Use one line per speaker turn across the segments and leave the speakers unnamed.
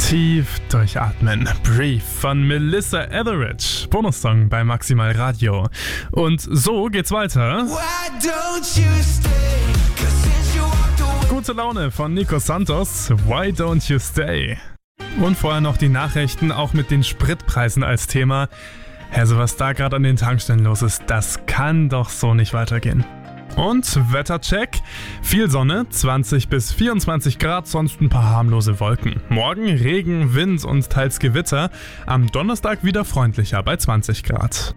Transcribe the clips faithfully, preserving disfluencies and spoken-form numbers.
Tief durchatmen. Breathe von Melissa Etheridge. Bonussong bei Maximal Radio. Und so geht's weiter. Gute Laune von Nico Santos. Why don't you stay? Und vorher noch die Nachrichten, auch mit den Spritpreisen als Thema. Also was da gerade an den Tankstellen los ist, das kann doch so nicht weitergehen. Und Wettercheck. Viel Sonne, zwanzig bis vierundzwanzig Grad, sonst ein paar harmlose Wolken. Morgen Regen, Wind und teils Gewitter. Am Donnerstag wieder freundlicher bei zwanzig Grad.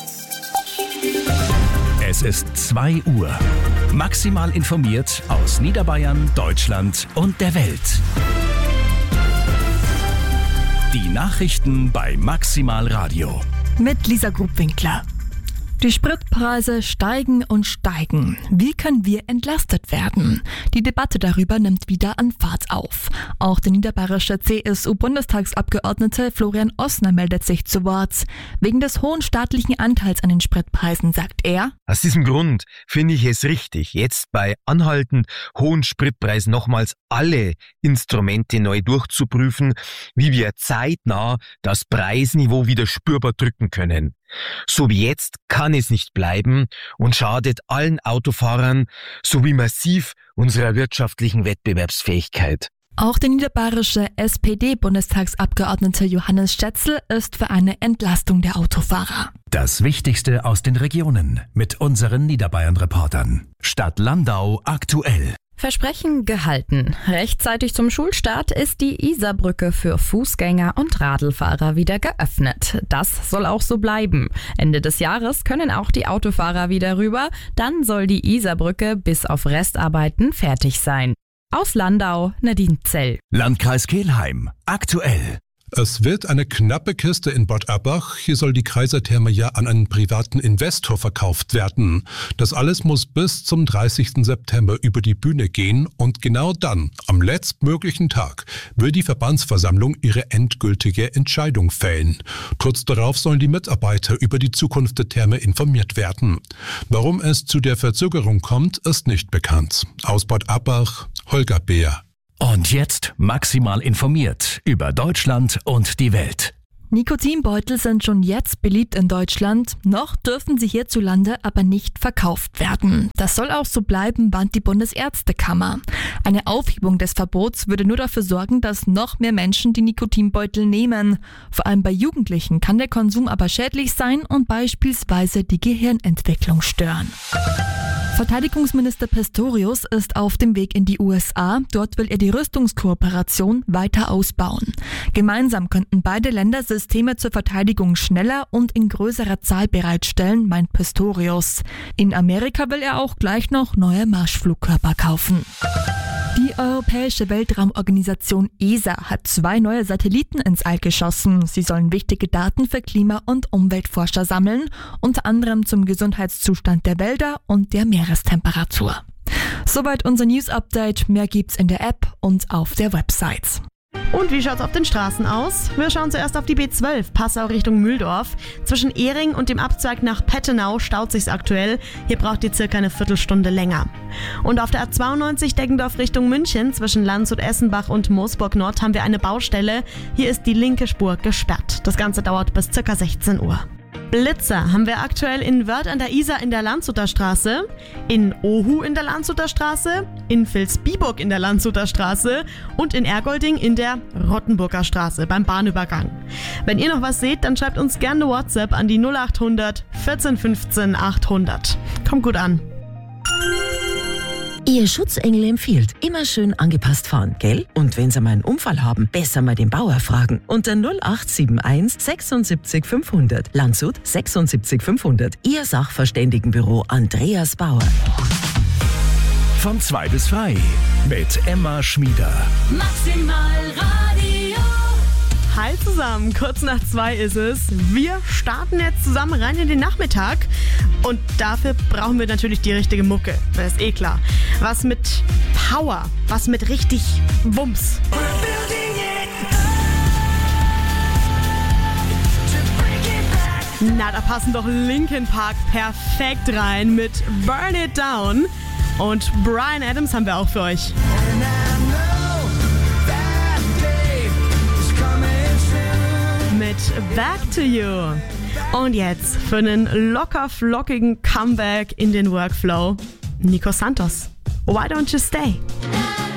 Es ist zwei Uhr. Maximal informiert aus Niederbayern, Deutschland und der Welt. Die Nachrichten bei Maximal Radio.
Mit Lisa Grubwinkler. Die Spritpreise steigen und steigen. Wie können wir entlastet werden? Die Debatte darüber nimmt wieder an Fahrt auf. Auch der niederbayerische C S U-Bundestagsabgeordnete Florian Ossner meldet sich zu Wort. Wegen des hohen staatlichen Anteils an den Spritpreisen sagt er:
Aus diesem Grund finde ich es richtig, jetzt bei anhaltend hohen Spritpreisen nochmals alle Instrumente neu durchzuprüfen, wie wir zeitnah das Preisniveau wieder spürbar drücken können. So wie jetzt kann es nicht bleiben und schadet allen Autofahrern sowie massiv unserer wirtschaftlichen Wettbewerbsfähigkeit.
Auch der niederbayerische S P D-Bundestagsabgeordnete Johannes Stetzel ist für eine Entlastung der Autofahrer.
Das Wichtigste aus den Regionen mit unseren Niederbayern-Reportern. Stadt Landau aktuell.
Versprechen gehalten. Rechtzeitig zum Schulstart ist die Isarbrücke für Fußgänger und Radlfahrer wieder geöffnet. Das soll auch so bleiben. Ende des Jahres können auch die Autofahrer wieder rüber. Dann soll die Isarbrücke bis auf Restarbeiten fertig sein. Aus Landau, Nadine Zell.
Landkreis Kelheim aktuell.
Es wird eine knappe Kiste in Bad Erbach. Hier soll die Kaisertherme ja an einen privaten Investor verkauft werden. Das alles muss bis zum dreißigsten September über die Bühne gehen und genau dann, am letztmöglichen Tag, wird die Verbandsversammlung ihre endgültige Entscheidung fällen. Kurz darauf sollen die Mitarbeiter über die Zukunft der Therme informiert werden. Warum es zu der Verzögerung kommt, ist nicht bekannt. Aus Bad Erbach, Holger Beer.
Und jetzt maximal informiert über Deutschland und die Welt.
Nikotinbeutel sind schon jetzt beliebt in Deutschland, noch dürfen sie hierzulande aber nicht verkauft werden. Das soll auch so bleiben, warnt die Bundesärztekammer. Eine Aufhebung des Verbots würde nur dafür sorgen, dass noch mehr Menschen die Nikotinbeutel nehmen. Vor allem bei Jugendlichen kann der Konsum aber schädlich sein und beispielsweise die Gehirnentwicklung stören. Verteidigungsminister Pistorius ist auf dem Weg in die U S A. Dort will er die Rüstungskooperation weiter ausbauen. Gemeinsam könnten beide Länder Systeme zur Verteidigung schneller und in größerer Zahl bereitstellen, meint Pistorius. In Amerika will er auch gleich noch neue Marschflugkörper kaufen. Die Europäische Weltraumorganisation E S A hat zwei neue Satelliten ins All geschossen. Sie sollen wichtige Daten für Klima- und Umweltforscher sammeln, unter anderem zum Gesundheitszustand der Wälder und der Meerestemperatur. Soweit unser News-Update. Mehr gibt's in der App und auf der Website.
Und wie schaut's auf den Straßen aus? Wir schauen zuerst auf die B zwölf, Passau Richtung Mühldorf. Zwischen Ehring und dem Abzweig nach Pettenau staut sich's aktuell. Hier braucht ihr circa eine Viertelstunde länger. Und auf der A zweiundneunzig Deggendorf Richtung München zwischen Landshut-Essenbach und Moosburg Nord haben wir eine Baustelle. Hier ist die linke Spur gesperrt. Das Ganze dauert bis circa sechzehn Uhr. Blitzer haben wir aktuell in Wörth an der Isar in der Landshuter Straße, in Ohu in der Landshuter Straße, in Vilsbiburg in der Landshuter Straße und in Ergolding in der Rottenburger Straße beim Bahnübergang. Wenn ihr noch was seht, dann schreibt uns gerne WhatsApp an die null acht hundert vierzehn fünfzehn achthundert. Kommt gut an.
Ihr Schutzengel empfiehlt, immer schön angepasst fahren, gell? Und wenn Sie mal einen Unfall haben, besser mal den Bauer fragen. Unter null acht sieben eins sechsundsiebzig fünfhundert. Landshut sechsundsiebzig fünfhundert. Ihr Sachverständigenbüro Andreas Bauer.
Von zwei bis drei mit Emma Schmieder.
Maximal Radio.
Hi zusammen, kurz nach zwei ist es. Wir starten jetzt zusammen rein in den Nachmittag und dafür brauchen wir natürlich die richtige Mucke, das ist eh klar. Was mit Power, was mit richtig Wumms. Na, da passen doch Linkin Park perfekt rein mit Burn It Down und Bryan Adams haben wir auch für euch. Back to You. Und jetzt für einen locker flockigen Comeback in den Workflow, Nico Santos. Why don't you stay?